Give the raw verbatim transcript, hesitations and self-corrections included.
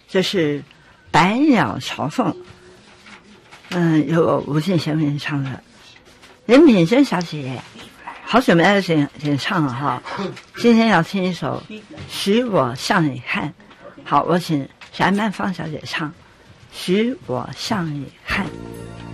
这是百鸟朝凤，嗯，由吴敬贤演唱的。任敏珍小姐，好久没来演演唱了哈，今天要听一首《许我向你看》。好，我请翟曼芳小姐唱《许我向你看》。